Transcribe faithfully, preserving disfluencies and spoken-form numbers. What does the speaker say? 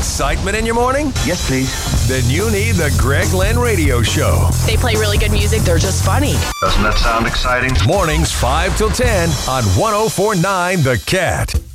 excitement in your morning? Yes, please. Then you need the Greg Lynn Radio Show. They play really good music. They're just funny. Doesn't that sound exciting? Mornings five till ten on one oh four point nine The Cat.